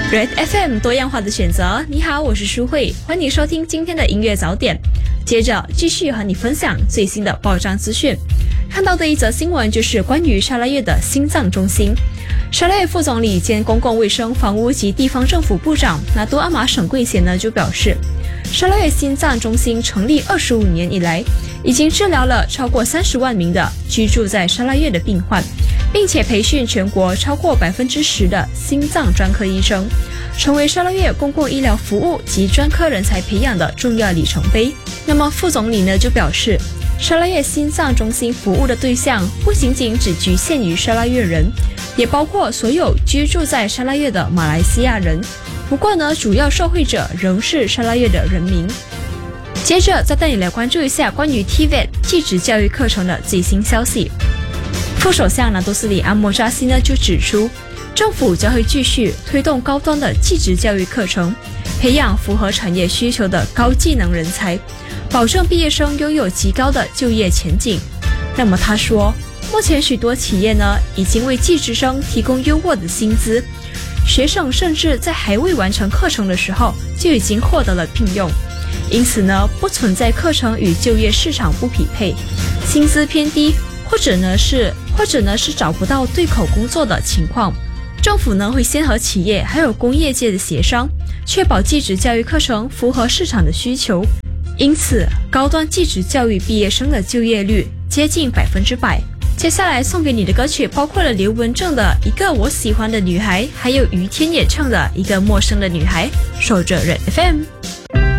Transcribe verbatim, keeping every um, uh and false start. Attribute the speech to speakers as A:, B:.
A: Red F M 多样化的选择。你好，我是舒慧，欢迎收听今天的音乐早点。接着继续和你分享最新的报章资讯。看到的一则新闻就是关于沙拉越的心脏中心。沙拉越副总理兼公共卫生、房屋及地方政府部长拿督阿玛省贵贤呢就表示，沙拉越心脏中心成立二十五年以来，已经治疗了超过三十万名的居住在沙拉越的病患，并且培训全国超过百分之十的心脏专科医生，成为沙拉越公共医疗服务及专科人才培养的重要里程碑。那么副总理呢就表示，沙拉越心脏中心服务的对象不仅仅只局限于沙拉越人，也包括所有居住在沙拉越的马来西亚人。不过呢，主要受惠者仍是沙拉越的人民。接着再带你来关注一下关于 T V E T 技职教育课程的最新消息。副首相拿督斯里阿莫扎西呢就指出，政府将会继续推动高端的技职教育课程，培养符合产业需求的高技能人才，保证毕业生拥有极高的就业前景。那么他说，目前许多企业呢已经为技职生提供优渥的薪资，学生甚至在还未完成课程的时候就已经获得了聘用，因此呢不存在课程与就业市场不匹配，薪资偏低，或者呢是或者呢是找不到对口工作的情况。政府呢会先和企业还有工业界的协商，确保技职教育课程符合市场的需求。因此，高端技职教育毕业生的就业率接近百分之百。接下来送给你的歌曲包括了刘文正的《一个我喜欢的女孩》，还有于天演唱的《一个陌生的女孩》。守着 Red F M。